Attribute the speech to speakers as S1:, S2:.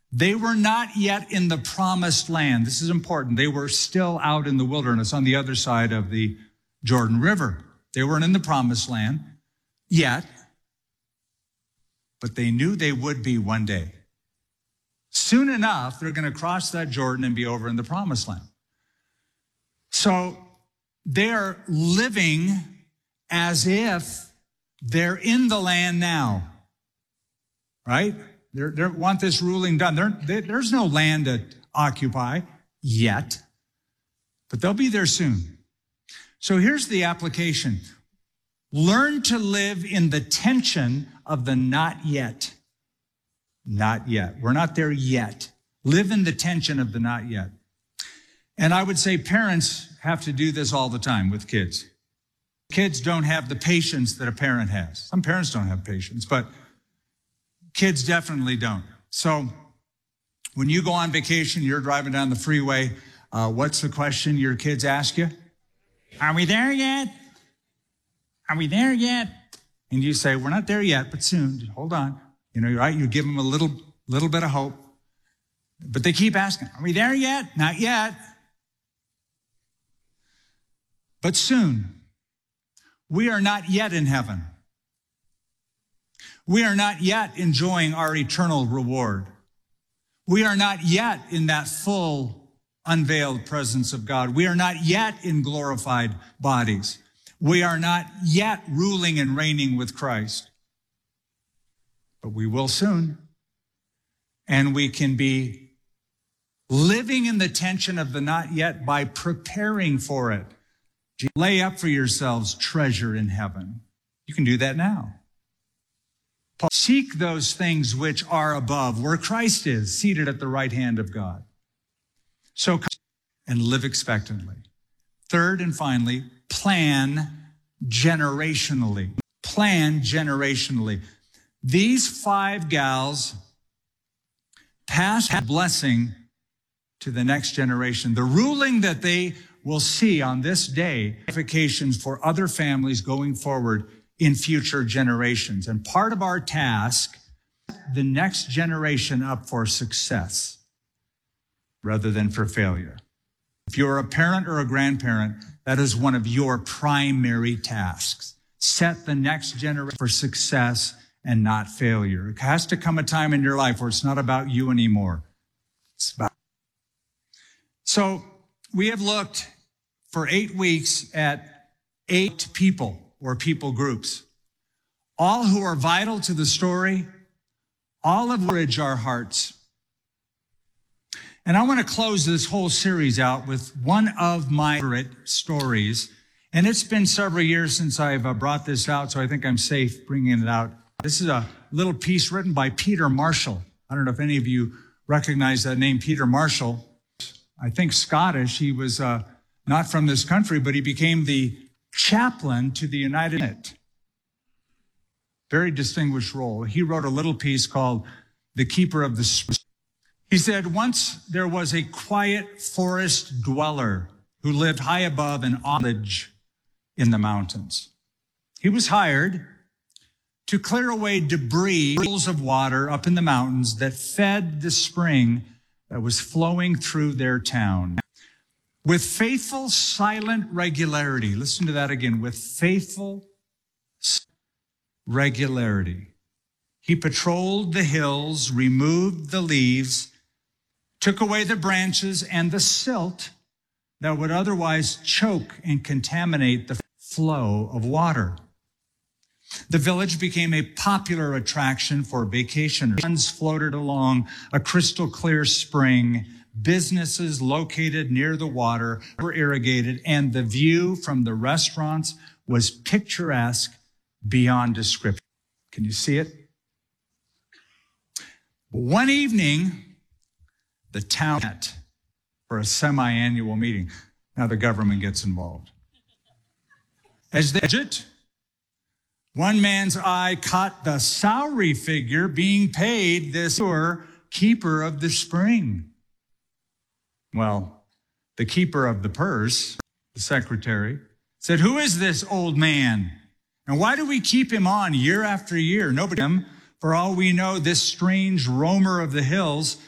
S1: They were not yet in the promised land. This is important. They were still out in the wilderness on the other side of the Jordan River. They weren't in the promised land yet, but they knew they would be one day. Soon enough, they're going to cross that Jordan and be over in the promised land. So they're living as if they're in the land now, right? They want this ruling done. There's no land to occupy yet, but they'll be there soon. So here's the application. Learn to live in the tension of the not yet. Not yet. We're not there yet. Live in the tension of the not yet. And I would say parents have to do this all the time with kids. Kids don't have the patience that a parent has. Some parents don't have patience, but kids definitely don't. So when you go on vacation, you're driving down the freeway, what's the question your kids ask you? Are we there yet? Are we there yet? And you say, we're not there yet, but soon. Hold on. You know, right? You give them a little bit of hope. But they keep asking, are we there yet? Not yet. But soon. We are not yet in heaven. We are not yet enjoying our eternal reward. We are not yet in that full, unveiled presence of God. We are not yet in glorified bodies. We are not yet ruling and reigning with Christ. But we will soon. And we can be living in the tension of the not yet by preparing for it. Lay up for yourselves treasure in heaven. You can do that now. Seek those things which are above, where Christ is, seated at the right hand of God. So, and live expectantly. Third and finally, plan generationally. Plan generationally. These 5 gals pass a blessing to the next generation. The ruling that they will see on this day, implications for other families going forward in future generations. And part of our task, the next generation up for success rather than for failure. If you're a parent or a grandparent, that is one of your primary tasks. Set the next generation for success and not failure. It has to come a time in your life where it's not about you anymore. It's about. So we have looked for 8 weeks at 8 people or people groups, all who are vital to the story, all of which our hearts. And I want to close this whole series out with one of my favorite stories. And it's been several years since I've brought this out, so I think I'm safe bringing it out. This is a little piece written by Peter Marshall. I don't know if any of you recognize that name, Peter Marshall. I think Scottish. He was not from this country, but he became the chaplain to the United States. Very distinguished role. He wrote a little piece called The Keeper of the Spring. He said, once there was a quiet forest dweller who lived high above an village in the mountains. He was hired to clear away debris, pools of water up in the mountains that fed the spring that was flowing through their town. With faithful, silent regularity. Listen to that again. With faithful regularity. He patrolled the hills, removed the leaves, took away the branches and the silt that would otherwise choke and contaminate the flow of water. The village became a popular attraction for vacationers. Funds floated along a crystal clear spring. Businesses located near the water were irrigated, and the view from the restaurants was picturesque beyond description. Can you see it? One evening, the town met for a semi-annual meeting. Now the government gets involved. As they budget, one man's eye caught the salary figure being paid this keeper of the spring. Well, the keeper of the purse, the secretary, said, "Who is this old man? And why do we keep him on year after year? Nobody, for all we know, this strange roamer of the hills